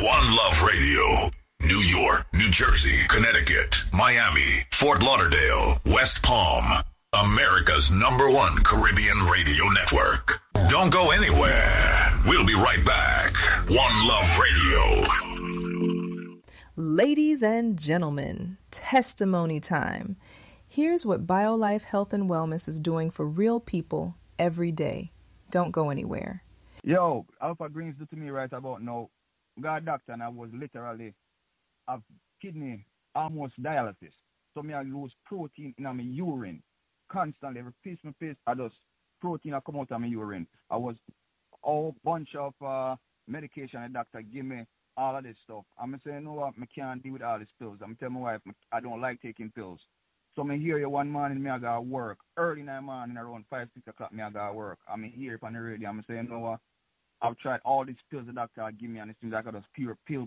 One Love Radio. New York, New Jersey, Connecticut, Miami, Fort Lauderdale, West Palm. America's #1 Caribbean radio network. Don't go anywhere. We'll be right back. One Love Radio. Ladies and gentlemen, testimony time. Here's what BioLife Health and Wellness is doing for real people every day. Don't go anywhere. Yo, Alpha Greens do to me right about now. Got a doctor and I was literally have kidney almost dialysis. So me I lose protein in my urine constantly. Every piece of my face, I just protein I come out of my urine. I was a bunch of medication the doctor give me, all of this stuff. I'm saying, you know what, I can't deal with all these pills. I'm telling my wife I don't like taking pills. So I hear you one morning, me I got work. Early in the morning, around 5, 6 o'clock, me I got work. I'm here on the radio. I'm saying, you know what, I've tried all these pills the doctor give me, and it seems like I just pure pill.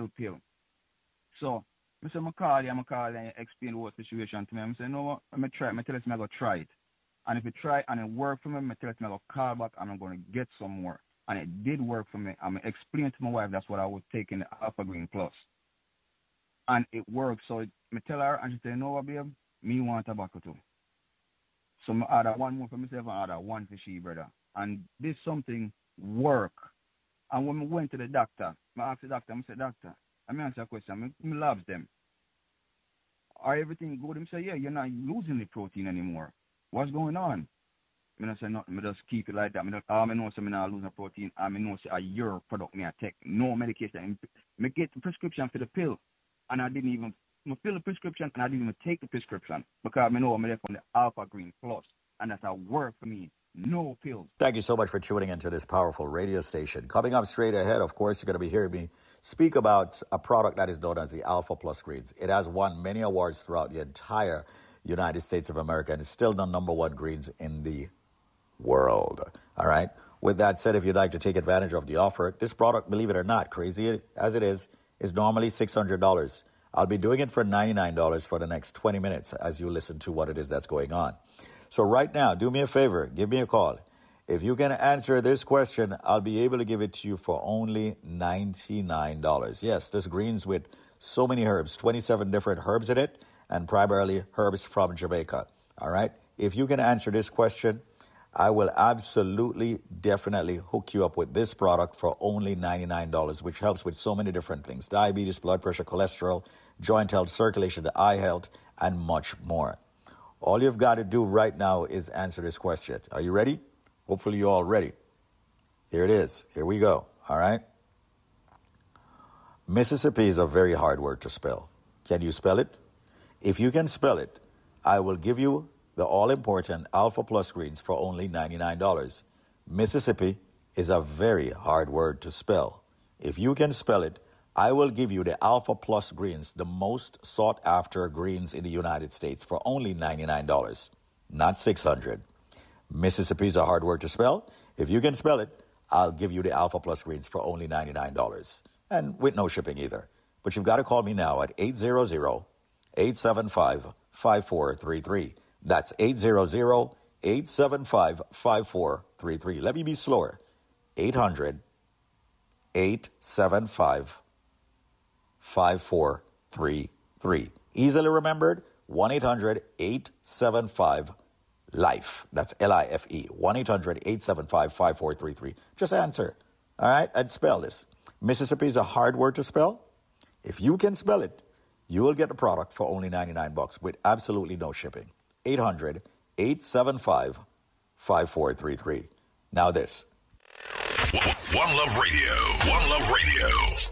So I say, I call you and explain the whole situation to me. I'm saying, no, I'm tell us I'm going to try it. And if it try and it work for me, I tell us I'm going to call back and I'm going to get some more. And it did work for me. I'm going to explain to my wife that's what I was taking, the Alpha Green Plus. And it worked. So I tell her, and she said, no, babe, me want tobacco too. So I order one more for myself and order one for she, brother. And this something work. And when I went to the doctor, I asked the doctor, I said, doctor, I answer a question, I loves them. Are everything good? He said, yeah, you're not losing the protein anymore. What's going on? I say nothing, I just keep it like that. I know I'm not losing protein. I know your product me I take. No medication. I get the prescription for the pill. And I didn't even fill the prescription and I didn't even take the prescription because I know I'm there from the Alpha Green Plus. And that's a work for me. No pills. Thank you so much for tuning into this powerful radio station. Coming up straight ahead, of course, you're going to be hearing me speak about a product that is known as the Alpha Plus Greens. It has won many awards throughout the entire United States of America and is still the #1 greens in the world. All right. With that said, if you'd like to take advantage of the offer, this product, believe it or not, crazy as it is normally $600. I'll be doing it for $99 for the next 20 minutes as you listen to what it is that's going on. So right now, do me a favor, give me a call. If you can answer this question, I'll be able to give it to you for only $99. Yes, this greens with so many herbs, 27 different herbs in it, and primarily herbs from Jamaica. All right? If you can answer this question, I will absolutely, definitely hook you up with this product for only $99, which helps with so many different things. Diabetes, blood pressure, cholesterol, joint health, circulation, the eye health, and much more. All you've got to do right now is answer this question. Are you ready? Hopefully you're all ready. Here it is. Here we go. All right? Mississippi is a very hard word to spell. Can you spell it? If you can spell it, I will give you the all-important Alpha Plus Greens for only $99. Mississippi is a very hard word to spell. If you can spell it, I will give you the Alpha Plus Greens, the most sought-after greens in the United States, for only $99, not $600. Mississippi is a hard word to spell. If you can spell it, I'll give you the Alpha Plus Greens for only $99, and with no shipping either. But you've got to call me now at 800-875-5433. That's 800-875-5433. Let me be slower. 800-875-5433. Easily remembered, 1-800-875-LIFE. That's L-I-F-E. 1-800-875-5433. Just answer. All right? And spell this. Mississippi is a hard word to spell. If you can spell it, you will get the product for only $99 with absolutely no shipping. 800-875-5433. Now this. One Love Radio. One Love Radio.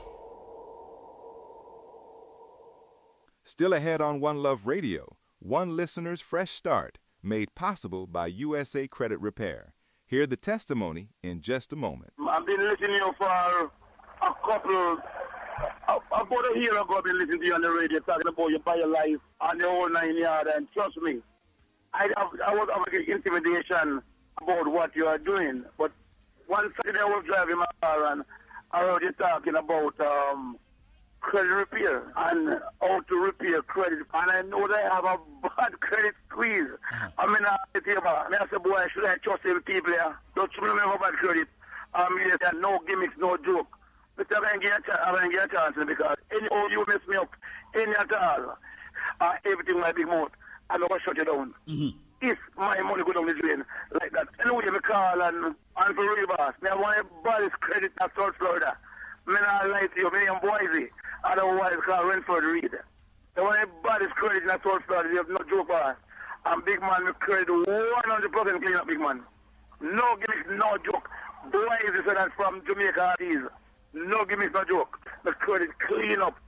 Still ahead on One Love Radio. One listener's fresh start, made possible by USA Credit Repair. Hear the testimony in just a moment. I've been listening to you for a couple, about a year ago. I've been listening to you on the radio talking about your BioLife and the whole 9 yards, and trust me, I was having intimidation about what you are doing. But one Saturday I was driving my car and I heard you talking about credit repair and how to repair credit. And I know they have a bad credit squeeze. I mean, I said, boy, should I trust the people here? Don't you remember bad credit? They said, no gimmicks, no joke. But I'm going to get a chance because anyhow you mess me up, any at all, everything my big mouth, I'm going to shut you down. Mm-hmm. If my money go down the drain like that. Anyway, me call and for Rivers. Me want to buy this credit in South Florida. Me not lie to you, me am Boise. Otherwise, call Renford Reed. I want to buy this credit in South Florida. You have no joke for us. And big man, me credit 100% clean up, big man. No gimmicks, no joke. Boise said that from Jamaica Artists. No gimmicks, no joke. The credit clean up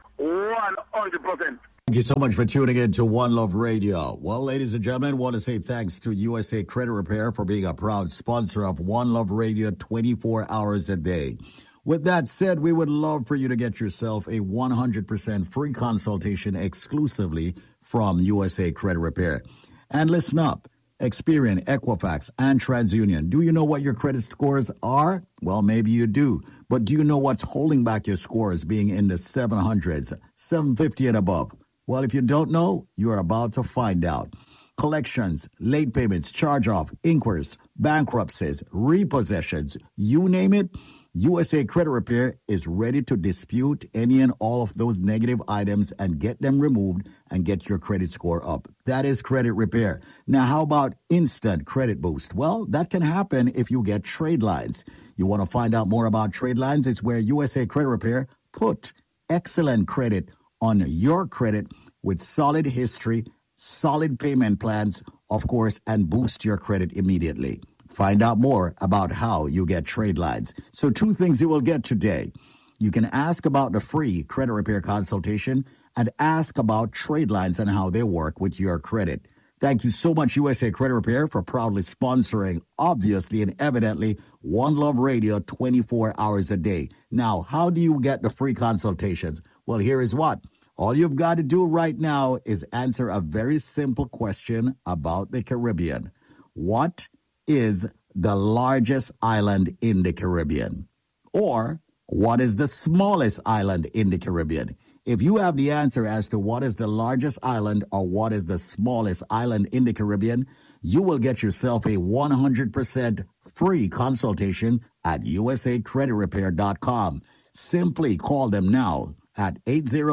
100%. Thank you so much for tuning in to One Love Radio. Well, ladies and gentlemen, I want to say thanks to USA Credit Repair for being a proud sponsor of One Love Radio 24 hours a day. With that said, we would love for you to get yourself a 100% free consultation exclusively from USA Credit Repair. And listen up. Experian, Equifax, and TransUnion. Do you know what your credit scores are? Well, maybe you do. But do you know what's holding back your scores being in the 700s, 750 and above? Well, if you don't know, you are about to find out. Collections, late payments, charge-off, inquiries, bankruptcies, repossessions, you name it, USA Credit Repair is ready to dispute any and all of those negative items and get them removed and get your credit score up. That is credit repair. Now, how about instant credit boost? Well, that can happen if you get trade lines. You want to find out more about trade lines? It's where USA Credit Repair put excellent credit on your credit with solid history, solid payment plans, of course, and boost your credit immediately. Find out more about how you get trade lines. So 2 things you will get today. You can ask about the free credit repair consultation and ask about trade lines and how they work with your credit. Thank you so much, USA Credit Repair, for proudly sponsoring, obviously and evidently, One Love Radio 24 hours a day. Now, how do you get the free consultations? Well, here is what. All you've got to do right now is answer a very simple question about the Caribbean. What is the largest island in the Caribbean? Or what is the smallest island in the Caribbean? If you have the answer as to what is the largest island or what is the smallest island in the Caribbean, you will get yourself a 100% free consultation at usacreditrepair.com. Simply call them now at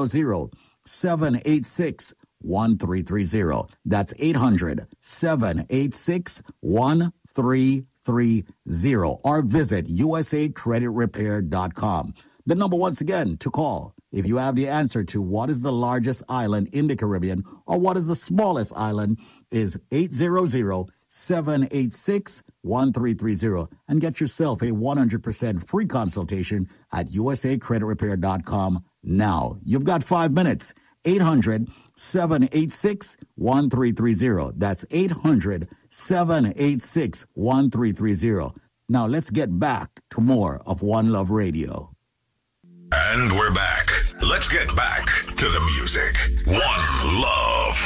800-786-1330. That's 800-786-1330. Or visit usacreditrepair.com. The number once again to call if you have the answer to what is the largest island in the Caribbean or what is the smallest island is 800-786-1330 and get yourself a 100% free consultation at usacreditrepair.com now. You've got 5 minutes. 800-786-1330. That's 800-786-1330. Now let's get back to more of One Love Radio. And we're back. Let's get back to the music. One Love.